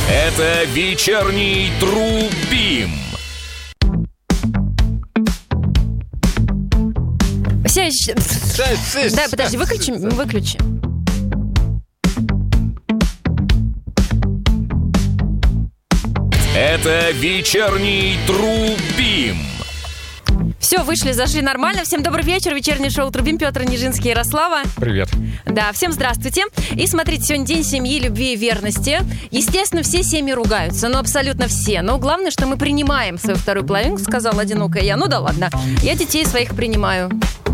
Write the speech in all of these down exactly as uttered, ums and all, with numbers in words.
Это вечерний Трубим. Да, подожди, выключи, выключи. Это вечерний Трубим. Все, вышли, зашли нормально. Всем добрый вечер. Вечернее шоу Трубим. Петр Нижинский, Ярослава. Привет. Да, всем здравствуйте. И смотрите, сегодня день семьи, любви и верности. Естественно, все семьи ругаются. Ну, абсолютно все. Но главное, что мы принимаем свою вторую половинку, сказала одинокая я. Ну да ладно. Я детей своих принимаю.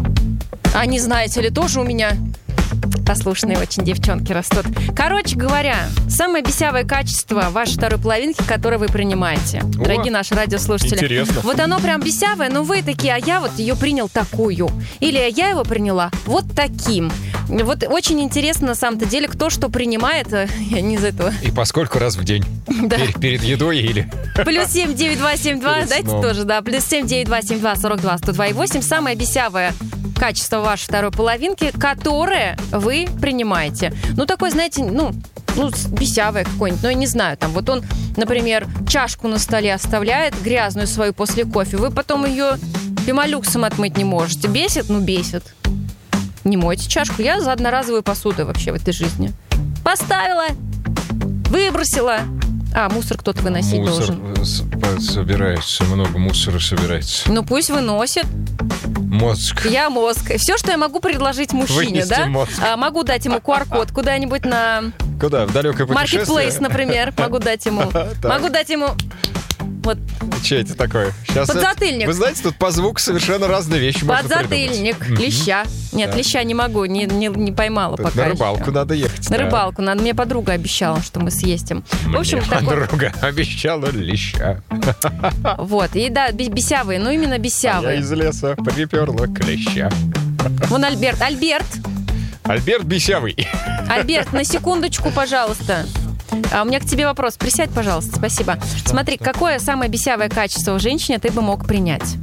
Они, знаете ли, тоже у меня послушные очень девчонки растут. Короче говоря, самое бесявое качество вашей второй половинки, которое вы принимаете. О, дорогие наши радиослушатели. Интересно. Вот оно прям бесявое, но вы такие, а я вот ее принял такую. Или я его приняла вот таким. Вот очень интересно на самом-то деле, кто что принимает. Я не из этого. И поскольку раз в день? Да. Перед, перед едой или? Плюс семь девять два семь два, дайте сном. Тоже, да. Плюс семь девять два семь два сорок два сто два и восемь. Самое бесявое качество вашей второй половинки, которое вы принимаете. Ну, такой, знаете, ну, ну бесявое какое-нибудь. Ну, я не знаю, там, вот он, например, чашку на столе оставляет, грязную свою после кофе. Вы потом ее пемолюксом отмыть не можете. Бесит? Ну, бесит. Не мойте чашку. Я за одноразовую посуду вообще в этой жизни. Поставила, выбросила. А, мусор кто-то выносить мусор должен. Собирается, много мусора собирается. Ну, пусть выносит. Мозг. Я мозг. Все, что я могу предложить мужчине, вынести да? Мозг. А, могу дать ему ку ар-код куда-нибудь на... Куда? В далекое путешествие? Marketplace, например. Могу дать ему. Могу дать ему... Вот. Че это такое? Сейчас подзатыльник. Это, вы знаете, тут по звуку совершенно разные вещи можно подзатыльник. придумать. Леща. Нет, да. Леща не могу, не, не, не поймала тут пока на рыбалку еще. Надо ехать. На да. рыбалку надо. Мне подруга обещала, что мы съездим. Мне в общем, такой... подруга обещала леща. Вот, и да, бесявые, ну именно бесявые. А я из леса приперла клеща. Вон Альберт. Альберт. Альберт бесявый. Альберт, на секундочку, пожалуйста. А у меня к тебе вопрос. Присядь, пожалуйста. Спасибо. Что? Смотри, что? Какое самое бесявое качество в женщине ты бы мог принять?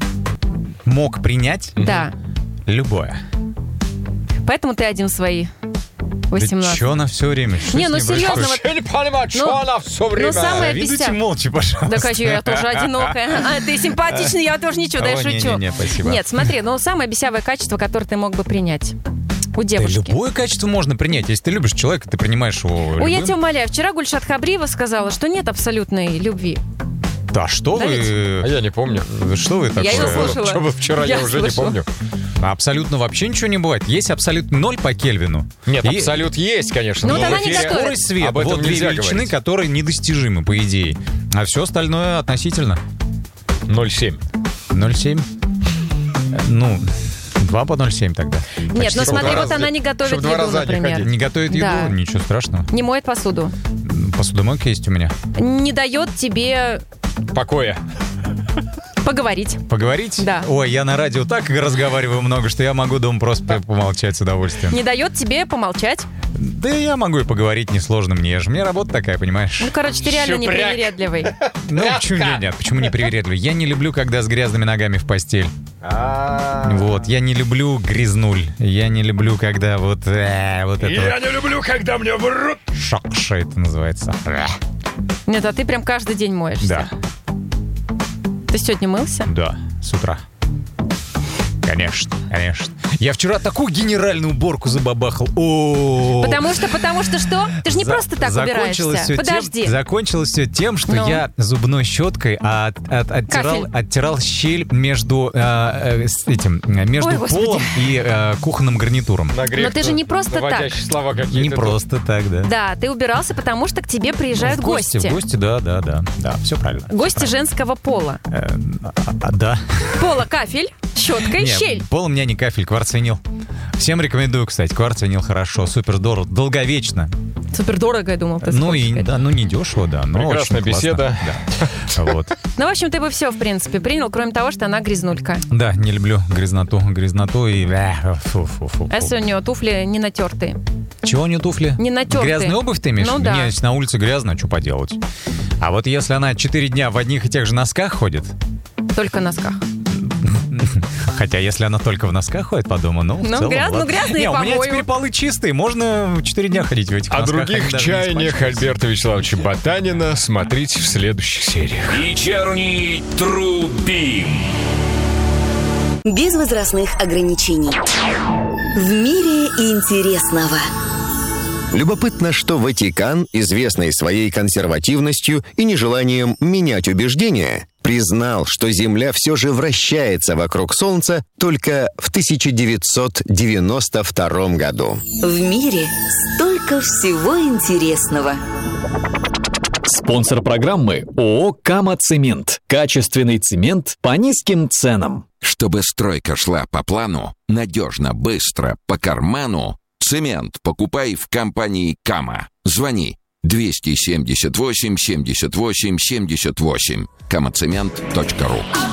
Мог принять? Да. Любое. Поэтому ты один в свои восемнадцать. Да что она все время? Что не, ну серьезно. Вот... Я не понимаю, что ну, она все время. Ну, самое Видите, молча, пожалуйста. Да, хочу, я тоже одинокая. А ты симпатичный, я тоже ничего, да я шучу. Не-не-не, спасибо. Нет, смотри, ну самое бесявое качество, которое ты мог бы принять у девушки. Да любое качество можно принять. Если ты любишь человека, ты принимаешь его любым. Ой, я тебя умоляю, вчера Гульшат Хабриева сказала, что нет абсолютной любви. Да, что да вы... Ведь? А я не помню. Что вы такое? Я ее слушала. Что было вчера, я, я уже слышала. Не помню. Абсолютно вообще ничего не бывает. Есть абсолют ноль по Кельвину. Нет, и... абсолют есть, конечно. Ну, но тогда не готовят. Скорость света. Об этом вот две величины, говорить. которые недостижимы, по идее. А все остальное относительно. ноль семь. ноль семь? Ну... два по ноль семь тогда. Нет, почти ну смотри, вот раза, она не готовит еду, например. Не, не готовит еду, да. Ничего страшного. Не моет посуду. Посудомойка есть у меня. Не дает тебе... Покоя. Поговорить. Поговорить? Да. Ой, я на радио так разговариваю много, что я могу дома просто помолчать с удовольствием. Не дает тебе помолчать? Да я могу и поговорить несложно мне же. У меня работа такая, понимаешь? Ну, короче, ты реально Щупряк. непривередливый. Ну, почему нет, нет? Почему непривередливый? Я не люблю, когда с грязными ногами в постель. Вот, я не люблю грязнуль. Я не люблю, когда вот... Э, вот это Я вот. не люблю, когда мне врут. Шакша это называется. Нет, а ты прям каждый день моешься. Да. Ты сегодня мылся? Да, с утра. Конечно, конечно. Я вчера такую генеральную уборку забабахал. О-о-о. Потому что, потому что что? Ты же не За- просто так закончилось убираешься. всё Подожди. Тем, закончилось все тем, что Ну. я зубной щеткой от- от- оттирал, Кафель. оттирал щель между, э, э, с этим, э, между Ой, Господи. полом и э, кухонным гарнитуром. На грех Но ты же не просто так. наводящие слова какие-то. Не тут. просто так, да. Да, ты убирался, потому что к тебе приезжают В гости, гости. в гости, да, да, да. Да, все правильно. Гости женского пола. Э, а- а, да. Пола кафель, щетка и Не, щель. пол у меня не кафель, кварц-винил. Всем рекомендую, кстати. Кварц-винил хорошо, супер здорово, долговечно. Супер дорого, я думал, ты Ну хочешь и сказать. да, ну не дешево, да, но Прекрасная Ну, очень классно. беседа. Да. Вот. Ну, в общем, ты бы все, в принципе, принял, кроме того, что она грязнулька. Да, не люблю грязноту, грязноту и... э, фу, фу, фу, А если у нее туфли не натертые? Чего у нее туфли? Не натертые. Грязная обувь ты имеешь? Ну в виду? да. Не, если на улице грязно, что поделать? А вот если она четыре дня в одних и тех же носках ходит, Только носках. Хотя, если она только в носках ходит по дому, ну, в Ну, целом, гряз- ну, ладно. грязные, Не, у меня по-моему. теперь полы чистые, можно четыре дня ходить в этих О носках. других они даже не чаяниях испачкаются. Альберта Вячеславовича Ботанина смотрите в следующих сериях. Вечерний Трубим. Без возрастных ограничений. В мире интересного. Любопытно, что Ватикан, известный своей консервативностью и нежеланием менять убеждения, признал, что Земля все же вращается вокруг Солнца только в тысяча девятьсот девяносто втором году. В мире столько всего интересного. Спонсор программы ООО «Кама Цемент». Качественный цемент по низким ценам. Чтобы стройка шла по плану, надежно, быстро, по карману, цемент покупай в компании «Кама». Звони двести семьдесят восемь семьдесят восемь семьдесят восемь. камацемент точка ру